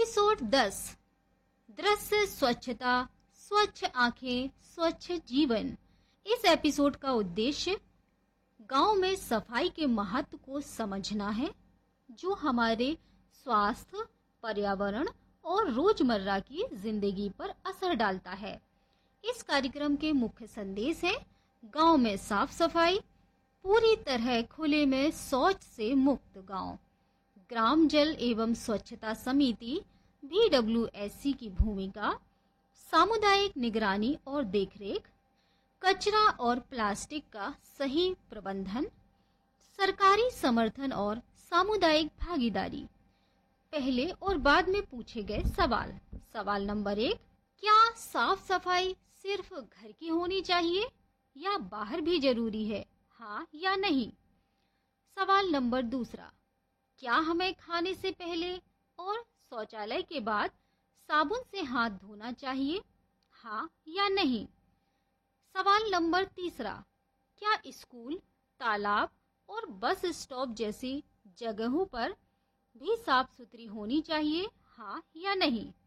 Episode 10 दृश्य स्वच्छता, स्वच्छ आंखें, स्वच्छ जीवन। इस एपिसोड का उद्देश्य गांव में सफाई के महत्व को समझना है, जो हमारे स्वास्थ्य, पर्यावरण और रोजमर्रा की जिंदगी पर असर डालता है। इस कार्यक्रम के मुख्य संदेश हैं गांव में साफ सफाई, पूरी तरह खुले में शौच से मुक्त गांव, ग्राम जल एवं स्वच्छता समिति BWSC की भूमिका, सामुदायिक निगरानी और देखरेख, कचरा और प्लास्टिक का सही प्रबंधन, सरकारी समर्थन और सामुदायिक भागीदारी। पहले और बाद में पूछे गए सवाल। सवाल नंबर 1, क्या साफ सफाई सिर्फ घर की होनी चाहिए या बाहर भी जरूरी है, हाँ या नहीं? सवाल नंबर 2, क्या हमें खाने से पहले और शौचालय के बाद साबुन से हाथ धोना चाहिए, हाँ या नहीं? सवाल नंबर 3, क्या स्कूल, तालाब और बस स्टॉप जैसी जगहों पर भी साफ सुथरी होनी चाहिए, हाँ या नहीं?